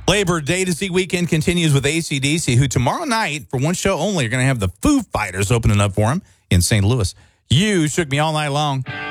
Labor Day to See weekend continues with AC/DC, who tomorrow night, for one show only, are going to have the Foo Fighters opening up for them in St. Louis. You Shook Me All Night Long.